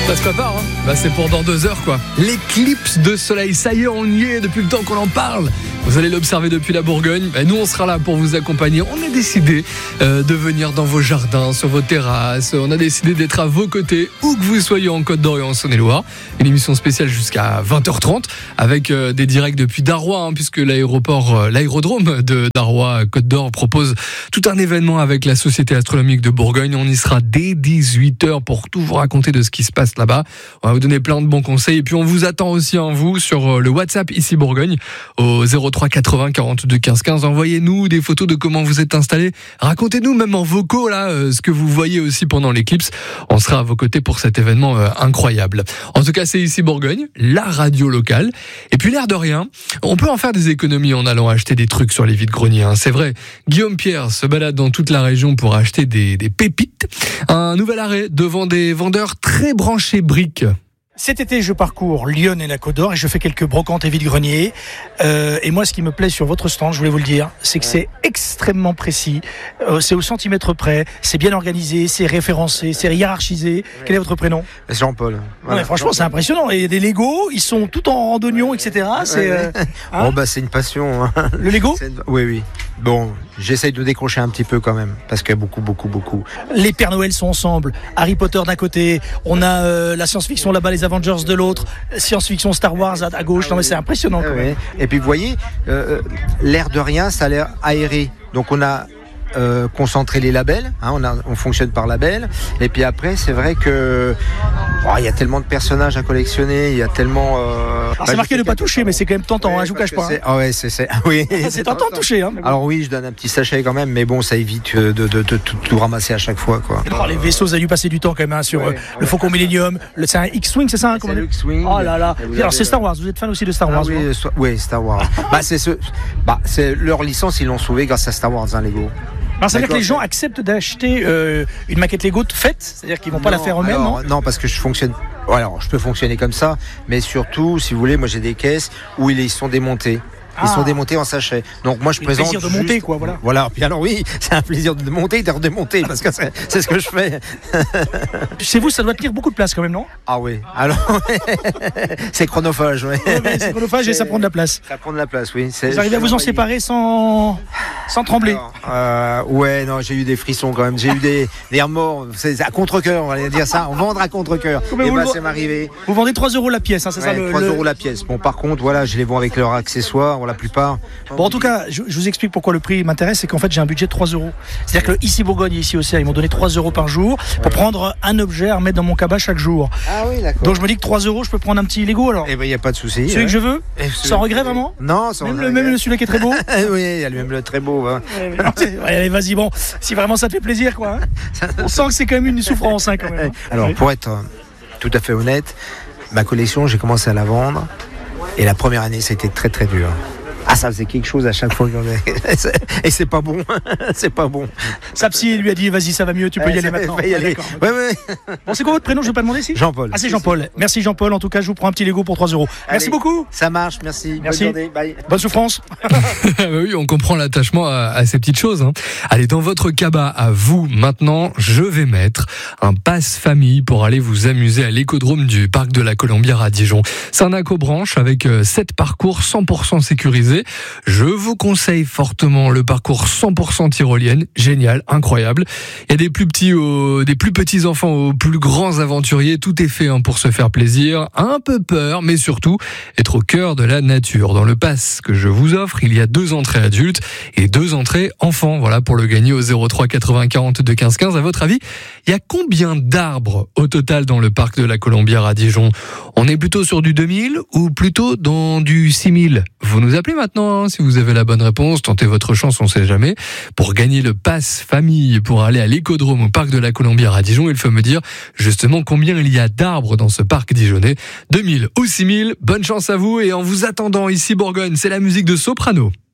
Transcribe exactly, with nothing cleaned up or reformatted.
Ça se prépare, hein. Bah, c'est pour dans deux heures, quoi. L'éclipse de soleil, ça y est, on y est depuis le temps qu'on en parle. Vous allez l'observer depuis la Bourgogne. Bah, nous, on sera là pour vous accompagner. On a décidé euh, de venir dans vos jardins, sur vos terrasses. On a décidé d'être à vos côtés, où que vous soyez en Côte d'Or et en Saône-et-Loire. Une émission spéciale jusqu'à vingt heures trente, avec euh, des directs depuis Darrois, hein, puisque l'aéroport, euh, l'aérodrome de Darrois, Côte d'Or, propose tout un événement avec la Société astronomique de Bourgogne. On y sera dès dix-huit heures pour tout vous raconter de ce qui se passe là-bas. On va vous donner plein de bons conseils. Et puis, on vous attend aussi, en vous, sur le WhatsApp ici Bourgogne, au zéro trois quatre-vingts quarante-deux quinze quinze. Envoyez-nous des photos de comment vous êtes installés. Racontez-nous, même en vocaux, là, euh, ce que vous voyez aussi pendant l'éclipse. On sera à vos côtés pour cet événement euh, incroyable. En tout cas, c'est ici Bourgogne, la radio locale. Et puis, l'air de rien, on peut en faire des économies en allant acheter des trucs sur les vides-greniers, hein. C'est vrai. Guillaume Pierre se balade dans toute la région pour acheter des, des pépites. Un nouvel arrêt devant des vendeurs très branchés briques. Cet été, je parcours Lyon et la Côte d'Or et je fais quelques brocantes et vide-greniers. Euh, et moi, ce qui me plaît sur votre stand, je voulais vous le dire, c'est que c'est extrêmement précis. Euh, c'est au centimètre près, c'est bien organisé, c'est référencé, c'est hiérarchisé. Quel est votre prénom ? Jean-Paul. Voilà. Ouais, franchement, c'est impressionnant. Et des Legos, ils sont tout en randonnion, et cetera. C'est, euh, hein oh, bah, c'est une passion. Hein. Le Lego ? Une... Oui, oui. Bon, j'essaye de décrocher un petit peu quand même, parce qu'il y a beaucoup, beaucoup, beaucoup. Les Pères Noël sont ensemble. Harry Potter d'un côté, on a euh, la science-fiction là-bas, les Avengers de l'autre, science-fiction Star Wars à, à gauche. Ah, non mais c'est impressionnant quand ah, même. Oui. Et puis vous voyez, euh, l'air de rien, ça a l'air aéré. Donc on a Euh, concentrer les labels, hein, on, a, on fonctionne par label, et puis après c'est vrai que oh, il y a tellement de personnages à collectionner, il y a tellement euh, bah, c'est marqué ne pas toucher, mais c'est quand même tentant, ouais, hein, je vous cache pas. C'est, ah ouais, c'est, c'est, oui, c'est, c'est tentant de toucher. Hein, bon. Alors oui, je donne un petit sachet quand même, mais bon, ça évite de, de, de, de, de tout, tout ramasser à chaque fois, quoi. Alors, les vaisseaux, vous avez dû passer du temps quand même hein, sur ouais, euh, ouais. le Faucon Millenium, le, c'est un X-Wing, c'est ça hein, c'est le X-Wing. Oh là là. Alors avez... c'est Star Wars, vous êtes fan aussi de Star Wars? Ah, oui, so, oui, Star Wars. bah, c'est ce, bah, c'est leur licence, ils l'ont sauvé grâce à Star Wars, hein, Lego. Alors, ça veut dire que les gens acceptent d'acheter euh, une maquette Lego faite, c'est-à-dire qu'ils vont pas non, la faire eux-mêmes, alors, non ? Non, parce que je fonctionne. Alors, je peux fonctionner comme ça, mais surtout, si vous voulez, moi j'ai des caisses où ils sont démontés. Ils ah. sont démontés en sachet. Donc moi je le présente. plaisir de juste... monter quoi, voilà. Voilà. Puis alors oui, c'est un plaisir de monter et de redémonter parce que c'est, c'est ce que je fais. Chez vous, ça doit tenir beaucoup de place quand même, non ? Ah oui. Alors c'est chronophage, oui. Ouais, ouais, c'est chronophage c'est... et ça prend de la place. Ça prend de la place, oui. C'est... Vous arrivez à vous en séparer sans sans trembler. Alors, euh, ouais, non, j'ai eu des frissons quand même. J'ai eu des des remords. C'est à contre-cœur, on va dire ça. On vendre à contre-cœur. Et bah le... c'est m'arrivé. Vous vendez trois euros la pièce, hein, c'est ouais, ça le. trois euros la pièce. Bon, par contre, voilà, je les vends avec leurs accessoires, la plupart. Bon, en tout cas, je, je vous explique pourquoi le prix m'intéresse, c'est qu'en fait j'ai un budget de trois euros. C'est-à-dire que ici Bourgogne et ici Auxerre, ils m'ont donné trois euros par jour pour ouais. prendre un objet à remettre dans mon cabas chaque jour. Ah oui, d'accord. Donc je me dis que trois euros, je peux prendre un petit Lego alors. Eh ben, il n'y a pas de souci. Celui ouais. que je veux, et sans regret vraiment. Non, sans même regret. Le, même celui-là qui est très beau. Oui, il y a même le très beau. Hein. Ouais, ouais, allez, vas-y, bon, si vraiment ça te fait plaisir, quoi. Hein. On sent que c'est quand même une souffrance, hein, quand même. Hein. Alors, pour être tout à fait honnête, ma collection, j'ai commencé à la vendre et la première année, c'était très très dur. Ah, ça faisait quelque chose à chaque fois. Et c'est pas bon. C'est pas bon. Sa psy lui a dit vas-y, ça va mieux, tu peux y aller maintenant. Y aller. Ouais, ouais. Bon, c'est quoi votre prénom? Je ne vais pas demander ici. Jean-Paul. Ah, c'est Jean-Paul. Merci Jean-Paul. En tout cas, je vous prends un petit Lego pour trois euros. Merci Allez, beaucoup. Ça marche, merci. Merci. Bonne journée. Bye. Bonne souffrance. Oui, on comprend l'attachement à, à ces petites choses. Hein. Allez, dans votre cabas à vous, maintenant, je vais mettre un passe famille pour aller vous amuser à l'écodrome du parc de la Colombière à Dijon. C'est un accobranche avec sept parcours cent pour cent sécurisés. Je Je vous conseille fortement le parcours cent pour cent tyrolienne, génial, incroyable. Il y a des plus petits, aux, des plus petits enfants aux plus grands aventuriers, tout est fait hein, pour se faire plaisir, un peu peur, mais surtout être au cœur de la nature. Dans le pass que je vous offre, il y a deux entrées adultes et deux entrées enfants. Voilà pour le gagner au zéro trois quatre-vingts quarante-deux quinze quinze. À votre avis, il y a combien d'arbres au total dans le parc de la Colombière à Dijon ? On est plutôt sur du deux mille ou plutôt dans du six mille ? Vous nous appelez maintenant hein, si vous avez la bonne réponse, tentez votre chance, on sait jamais. Pour gagner le pass famille pour aller à l'écodrome au parc de la Colombière à Dijon, il faut me dire justement combien il y a d'arbres dans ce parc dijonnais. deux mille ou six mille, bonne chance à vous et en vous attendant ici Bourgogne, c'est la musique de Soprano.